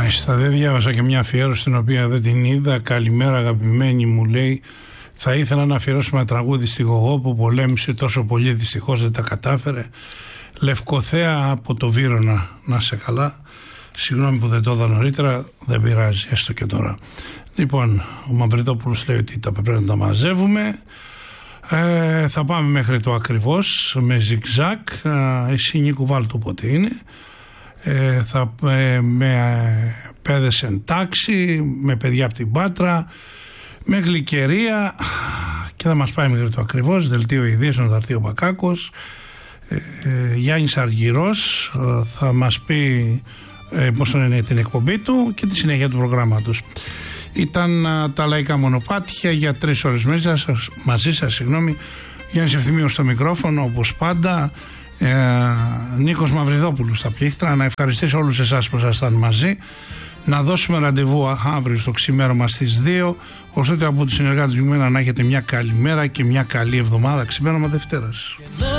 Μάλιστα, δεν διάβασα και μια αφιέρωση την οποία δεν την είδα. Καλημέρα αγαπημένη, μου λέει. Θα ήθελα να αφιερώσουμε ένα τραγούδι στη Γογό που πολέμησε τόσο πολύ, δυστυχώς δεν τα κατάφερε. Λευκοθέα από το Βύρωνα, να σε καλά. Συγγνώμη που δεν το είδα νωρίτερα, δεν πειράζει, έστω και τώρα. Λοιπόν, ο Μαυριδόπουλος λέει ότι πρέπει να τα μαζεύουμε. Θα πάμε μέχρι το ακριβώς με ζιγζάκ. Εσύ Νίκο βάλ το πότε είναι. Με παιδες εν τάξη, με παιδιά από την Πάτρα, με γλυκερία και θα μας πάει μέχρι το ακριβώς. Δελτίο ειδήσεων, θα έρθει ο Μπακάκος. Γιάννης Αργυρός θα μας πει πώς θα είναι την εκπομπή του και τη συνέχεια του προγράμματος. Ήταν τα λαϊκά μονοπάτια για 3 ώρες μαζί σας, Γιάννης Ευθυμίου στο μικρόφωνο όπως πάντα. Νίκος Μαυριδόπουλος στα πλήκτρα. Να ευχαριστήσω όλους εσάς που ήσασταν μαζί. Να δώσουμε ραντεβού αύριο στο ξημέρωμα στις 2. Ωστόσο από τους συνεργάτες μου να έχετε μια καλή μέρα και μια καλή εβδομάδα. Ξημέρωμα Δευτέρας.